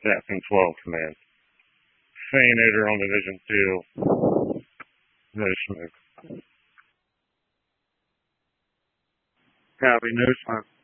Captain 12 command. Feyinator on Division 2. No smoke. Copy, no smoke.